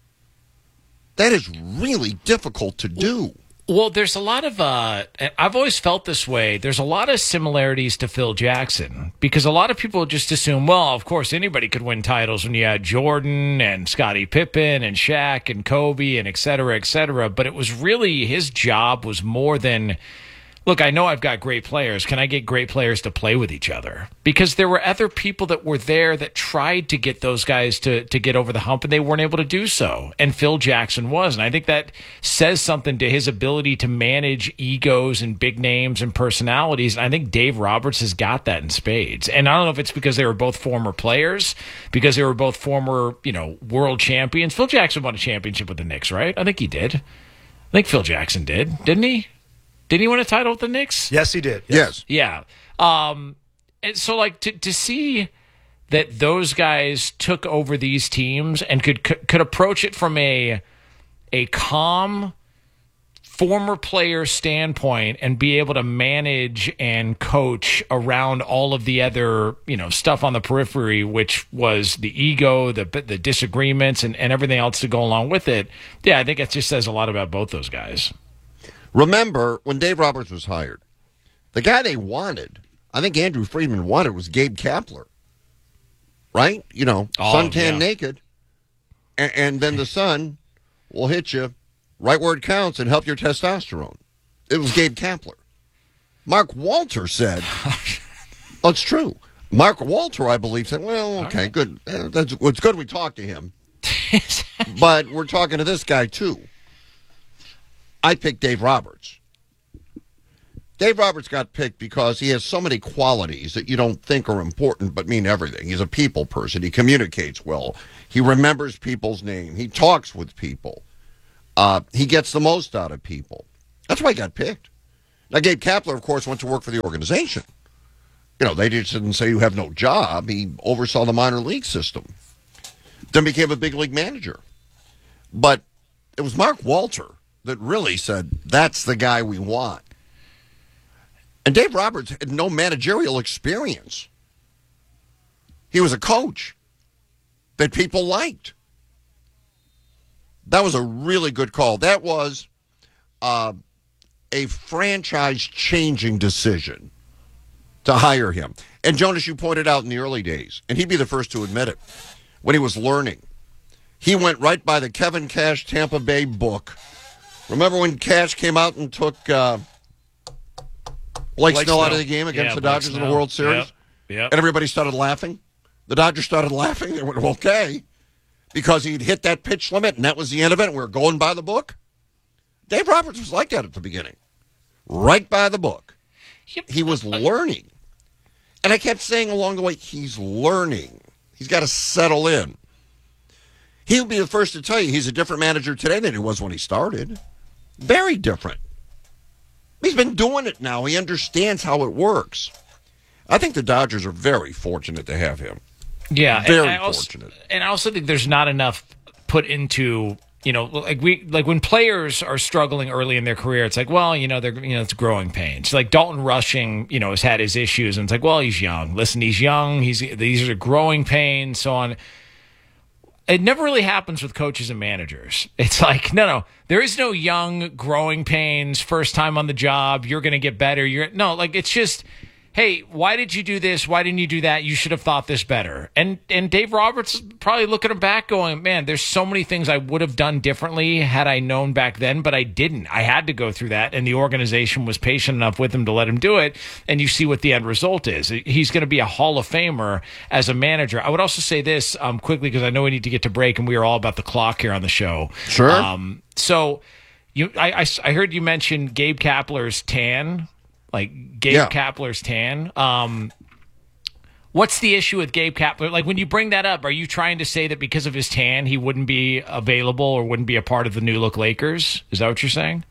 That is really difficult to do.
Well, there's a lot of, uh, I've always felt this way. There's a lot of similarities to Phil Jackson because a lot of people just assume, well, of course, anybody could win titles when you had Jordan and Scottie Pippen and Shaq and Kobe and et cetera, et cetera. But it was really, his job was more than, look, I know I've got great players. Can I get great players to play with each other? Because there were other people that were there that tried to get those guys to, to get over the hump, and they weren't able to do so. And Phil Jackson was. And I think that says something to his ability to manage egos and big names and personalities. And I think Dave Roberts has got that in spades. And I don't know if it's because they were both former players, because they were both former, you know, world champions. Phil Jackson won a championship with the Knicks, right? I think he did. I think Phil Jackson did, didn't he? Did he win a title with the Knicks?
Yes, he did.
Yes.
Yeah. Um, and so, like, to to see that those guys took over these teams and could could approach it from a a calm former player standpoint and be able to manage and coach around all of the other, you know, stuff on the periphery, which was the ego, the the disagreements, and, and everything else to go along with it. Yeah, I think it just says a lot about both those guys.
Remember, when Dave Roberts was hired, the guy they wanted, I think Andrew Friedman wanted, was Gabe Kapler. Right? You know,
oh,
suntan
yeah.
naked. And, and then the sun will hit you right where it counts and help your testosterone. It was Gabe Kapler. Mark Walter said, oh, it's true. Mark Walter, I believe, said, well, okay, right. good. Uh, that's, it's good we talked to him. But we're talking to this guy, too. I picked Dave Roberts. Dave Roberts got picked because he has so many qualities that you don't think are important but mean everything. He's a people person. He communicates well. He remembers people's name. He talks with people. Uh, he gets the most out of people. That's why he got picked. Now, Gabe Kapler, of course, went to work for the organization. You know, they just didn't say you have no job. He oversaw the minor league system. Then became a big league manager. But it was Mark Walter that really said, that's the guy we want. And Dave Roberts had no managerial experience. He was a coach that people liked. That was a really good call. That was uh, a franchise-changing decision to hire him. And Jonas, you pointed out in the early days, and he'd be the first to admit it, when he was learning, he went right by the Kevin Cash Tampa Bay book. Remember when Cash came out and took uh, Blake, Blake Snell out of the game against
yeah,
the
Blake
Dodgers
Snell.
in the World Series?
Yep. Yep.
And everybody started laughing? The Dodgers started laughing. They went, okay, because he'd hit that pitch limit, and that was the end of it, and we were going by the book. Dave Roberts was like that at the beginning. Right by the book. Yep. He was learning. And I kept saying along the way, he's learning. He's got to settle in. He would be the first to tell you he's a different manager today than he was when he started. Very different. He's been doing it now. He understands how it works. I think the Dodgers are very fortunate to have him.
Yeah,
very
and I also,
fortunate.
And I also think there's not enough put into, you know, like we like when players are struggling early in their career, it's like, well, you know, they're you know, it's growing pains. Like Dalton Rushing, you know, has had his issues, and it's like, well, he's young. Listen, he's young. He's these are growing pains, so on. It never really happens with coaches and managers. It's like, no, no, there is no young growing pains, first time on the job, you're going to get better. You're no, like it's just, hey, why did you do this? Why didn't you do that? You should have thought this better. And and Dave Roberts is probably looking him back going, man, there's so many things I would have done differently had I known back then, but I didn't. I had to go through that, and the organization was patient enough with him to let him do it, and you see what the end result is. He's going to be a Hall of Famer as a manager. I would also say this um, quickly, because I know we need to get to break, and we are all about the clock here on the show.
Sure.
Um, so you, I, I, I heard you mention Gabe Kapler's tan. Like Gabe yeah. Kapler's tan. Um, what's the issue with Gabe Kapler? Like when you bring that up, are you trying to say that because of his tan, he wouldn't be available or wouldn't be a part of the new look Lakers? Is that what you're saying?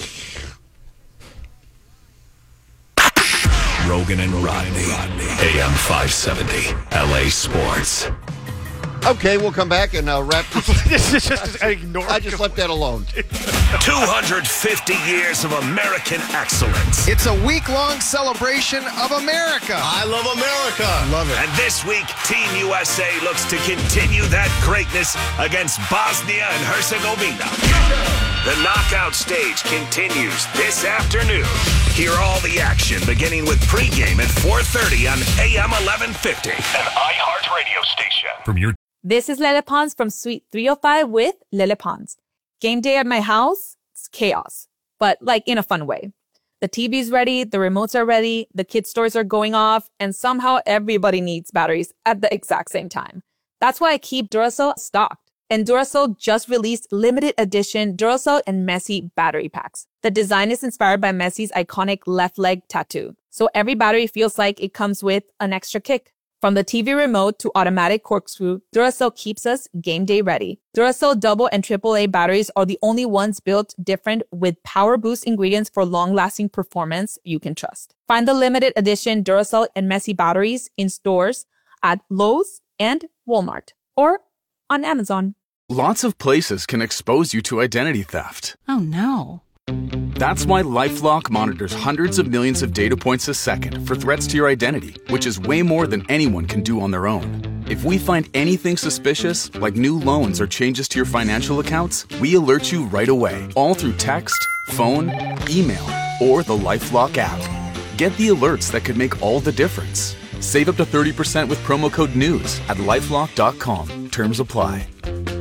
Rogan and Rodney, A M five seventy, L A Sports.
Okay, we'll come back and uh, wrap this.
This is just I ignore.
I just left that alone.
two hundred fifty years of American excellence.
It's a week-long celebration of America.
I love America.
Love it.
And this week, Team U S A looks to continue that greatness against Bosnia and Herzegovina. The knockout stage continues this afternoon. Hear all the action beginning with pregame at four thirty on A M eleven fifty, an iHeart radio station.
From your This is Lele Pons from Suite three oh five with Lele Pons. Game day at my house, it's chaos, but like in a fun way. The T V's ready, the remotes are ready, the kids' toys are going off, and somehow everybody needs batteries at the exact same time. That's why I keep Duracell stocked. And Duracell just released limited edition Duracell and Messi battery packs. The design is inspired by Messi's iconic left leg tattoo. So every battery feels like it comes with an extra kick. From the T V remote to automatic corkscrew, Duracell keeps us game day ready. Duracell double and triple A batteries are the only ones built different with power boost ingredients for long-lasting performance you can trust. Find the limited edition Duracell and Messi batteries in stores at Lowe's and Walmart or on Amazon.
Lots of places can expose you to identity theft.
Oh no.
That's why LifeLock monitors hundreds of millions of data points a second for threats to your identity, which is way more than anyone can do on their own. If we find anything suspicious, like new loans or changes to your financial accounts, we alert you right away, all through text, phone, email, or the LifeLock app. Get the alerts that could make all the difference. Save up to thirty percent with promo code NEWS at LifeLock dot com. Terms apply.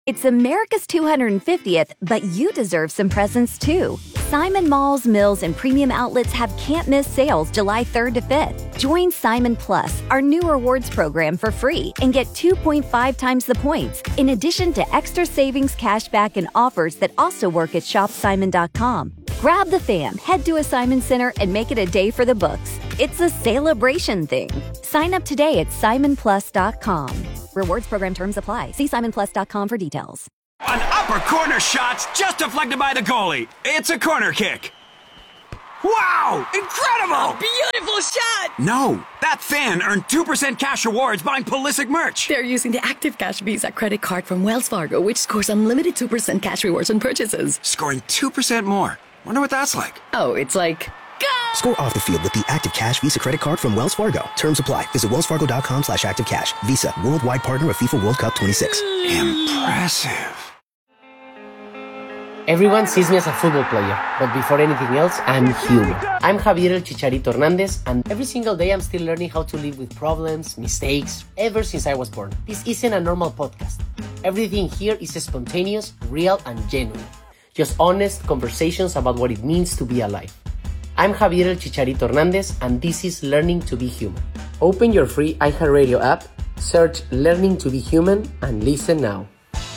It's America's two hundred fiftieth, but you deserve some presents too. Simon Malls, Mills, and Premium Outlets have can't-miss sales July third to fifth. Join Simon Plus, our new rewards program, for free and get two point five times the points, in addition to extra savings, cashback, and offers that also work at shop simon dot com. Grab the fam, head to a Simon Center, and make it a day for the books. It's a celebration thing. Sign up today at simon plus dot com. Rewards program terms apply. See simon plus dot com for details.
An upper corner shot's just deflected by the goalie. It's a corner kick. Wow! Incredible!
Beautiful shot!
No, that fan earned two percent cash rewards buying Pulisic merch.
They're using the Active Cash Visa credit card from Wells Fargo, which scores unlimited two percent cash rewards on purchases.
Scoring two percent more. Wonder what that's like.
Oh, it's like...
Score off the field with the Active Cash Visa credit card from Wells Fargo. Terms apply. Visit wellsfargo.com slash active cash. Visa, worldwide partner of FIFA World Cup twenty-six.
Impressive.
Everyone sees me as a football player, but before anything else, I'm human. I'm Javier El Chicharito Hernandez, and every single day I'm still learning how to live with problems, mistakes, ever since I was born. This isn't a normal podcast. Everything here is spontaneous, real, and genuine. Just honest conversations about what it means to be alive. I'm Javier El Chicharito Hernandez, and this is Learning to be Human. Open your free iHeartRadio app, search Learning to be Human, and listen now.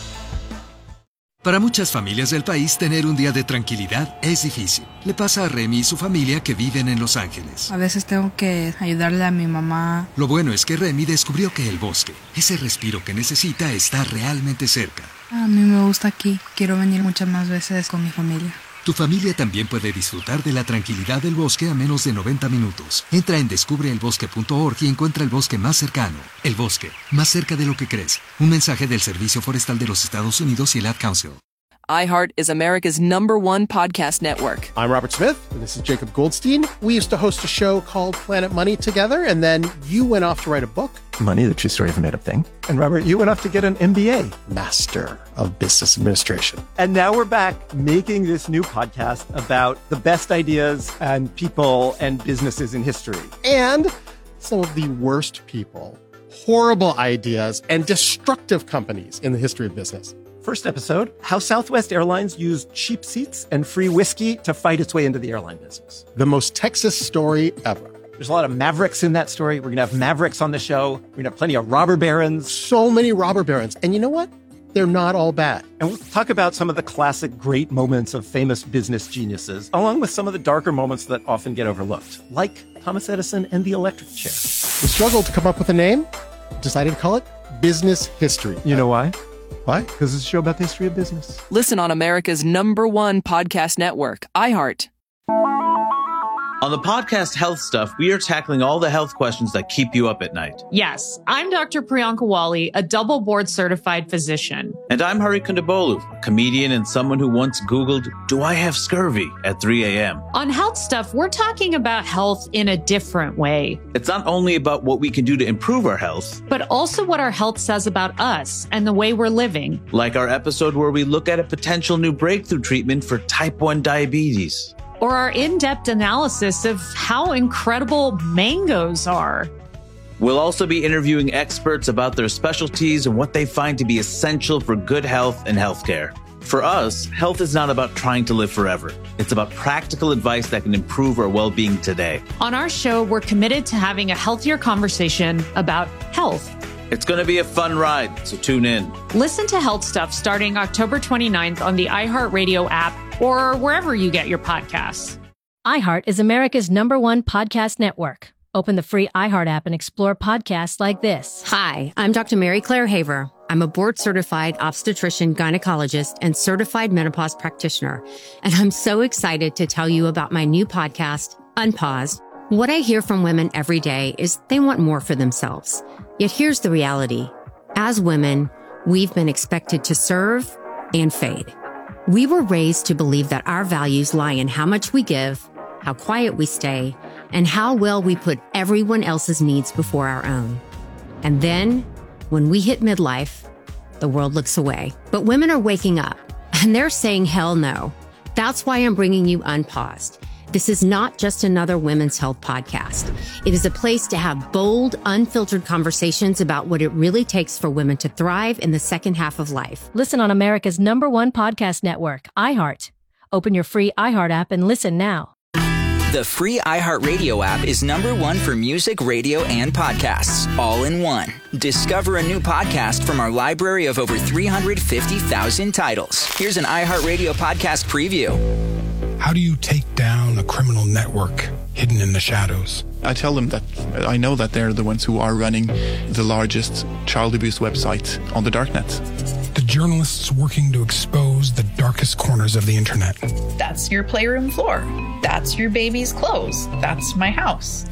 Para muchas familias del país, tener un día de tranquilidad es difícil. Le pasa a Remy y su familia que viven en Los Ángeles.
A veces tengo que ayudarle a mi mamá.
Lo bueno es que Remy descubrió que el bosque, ese respiro que necesita, está realmente cerca.
A mí me gusta aquí. Quiero venir muchas más veces con mi familia.
Tu familia también puede disfrutar de la tranquilidad del bosque a menos de noventa minutos. Entra en descubre el bosque punto org y encuentra el bosque más cercano. El bosque, más cerca de lo que crees. Un mensaje del Servicio Forestal de los Estados Unidos y el Ad Council.
iHeart is America's number one podcast network.
I'm Robert Smith, and this is Jacob Goldstein. We used to host a show called Planet Money together, and then you went off to write a book.
Money, the True Story of a Made-Up Thing. And Robert, you went off to get an M B A.
Master of Business Administration.
And now we're back making this new podcast about the best ideas and people and businesses in history.
And some of the worst people, horrible ideas, and destructive companies in the history of business.
First episode, how Southwest Airlines used cheap seats and free whiskey to fight its way into the airline business.
The most Texas story ever.
There's a lot of Mavericks in that story. We're going to have Mavericks on the show. We're going to have plenty of robber barons.
So many robber barons. And you know what? They're not all bad.
And we'll talk about some of the classic great moments of famous business geniuses, along with some of the darker moments that often get overlooked, like Thomas Edison and the electric chair.
We struggled to come up with a name, decided to call it Business History.
You know why?
Why?
Because it's a show about the history of business.
Listen on America's number one podcast network, iHeart.
On the podcast Health Stuff, we are tackling all the health questions that keep you up at night.
Yes, I'm Doctor Priyanka Wali, a double board certified physician.
And I'm Hari Kondabolu, a comedian and someone who once Googled, do I have scurvy at three a.m.
On Health Stuff, we're talking about health in a different way.
It's not only about what we can do to improve our health,
but also what our health says about us and the way we're living.
Like our episode where we look at a potential new breakthrough treatment for type one diabetes.
Or our in-depth analysis of how incredible mangoes are.
We'll also be interviewing experts about their specialties and what they find to be essential for good health and healthcare. For us, health is not about trying to live forever. It's about practical advice that can improve our well-being today.
On our show, we're committed to having a healthier conversation about health.
It's going to be a fun ride, so tune in.
Listen to Health Stuff starting October twenty-ninth on the iHeartRadio app or wherever you get your podcasts.
iHeart is America's number one podcast network. Open the free iHeart app and explore podcasts like this.
Hi, I'm Doctor Mary Claire Haver. I'm a board-certified obstetrician, gynecologist, and certified menopause practitioner. And I'm so excited to tell you about my new podcast, Unpaused. What I hear from women every day is they want more for themselves. Yet here's the reality. As women, we've been expected to serve and fade. We were raised to believe that our values lie in how much we give, how quiet we stay, and how well we put everyone else's needs before our own. And then, when we hit midlife, the world looks away. But women are waking up, and they're saying hell no. That's why I'm bringing you Unpaused. This is not just another women's health podcast. It is a place to have bold, unfiltered conversations about what it really takes for women to thrive in the second half of life.
Listen on America's number one podcast network, iHeart. Open your free iHeart app and listen now.
The free iHeartRadio app is number one for music, radio, and podcasts, all in one. Discover a new podcast from our library of over three hundred fifty thousand titles. Here's an iHeartRadio podcast preview.
How do you take down a criminal network hidden in the shadows?
I tell them that I know that they're the ones who are running the largest child abuse website on the darknet.
The journalists working to expose the darkest corners of the internet.
That's your playroom floor. That's your baby's clothes. That's my house.